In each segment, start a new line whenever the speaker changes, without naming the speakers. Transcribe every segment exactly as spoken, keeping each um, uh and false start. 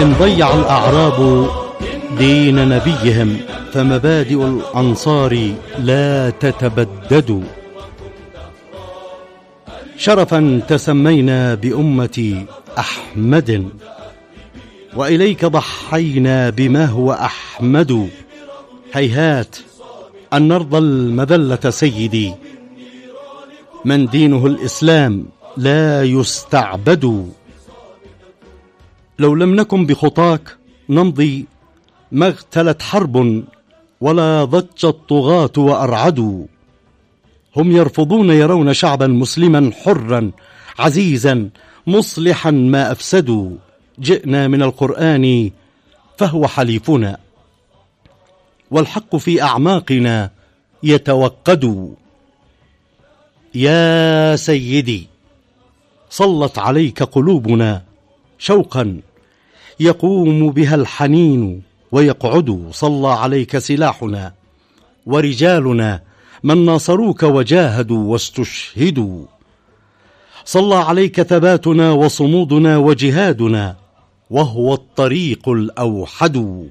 إن ضيع الأعراب دين نبيهم فمبادئ الأنصار لا تتبدد. شرفا تسمينا بأمة أحمد، وإليك ضحينا بما هو أحمد. هيهات أن نرضى المذلة سيدي، من دينه الإسلام لا يستعبد. لو لم نكن بخطاك نمضي ما اغتلت حرب، ولا ضج الطغاة وأرعدوا. هم يرفضون يرون شعبا مسلما حرا عزيزا مصلحا ما أفسدوا. جئنا من القرآن فهو حليفنا، والحق في أعماقنا يتوقد. يا سيدي صلت عليك قلوبنا شوقا يقوم بها الحنين ويقعد. صلى عليك سلاحنا ورجالنا من ناصروك وجاهدوا واستشهدوا. صلى عليك ثباتنا وصمودنا وجهادنا، وهو الطريق الأوحد.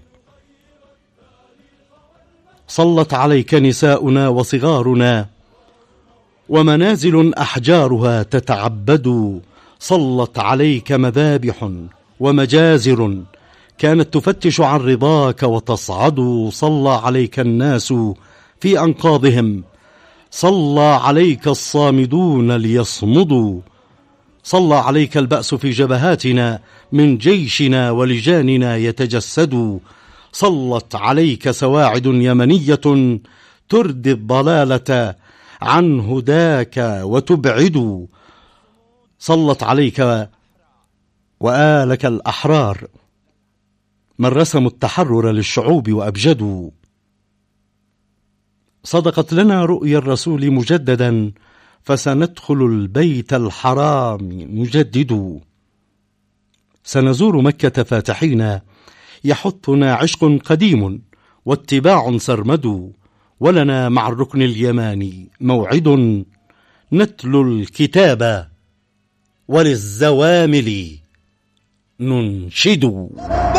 صلت عليك نساؤنا وصغارنا ومنازل أحجارها تتعبد. صلت عليك مذابح ومجازر كانت تفتش عن رضاك وتصعد. صلى عليك الناس في أنقاضهم، صلى عليك الصامدون ليصمدوا. صلى عليك البأس في جبهاتنا من جيشنا ولجاننا يتجسد. صلت عليك سواعد يمنية تردي الضلالة عن هداك وتبعد. صلت عليك وآلك الأحرار من رسموا التحرر للشعوب وأبجدوا. صدقت لنا رؤيا الرسول مجددا، فسندخل البيت الحرام نجدد. سنزور مكة فاتحين، يحثنا عشق قديم واتباع سرمد. ولنا مع الركن اليماني موعد، نتلو الكتاب وللزوامل ننشد.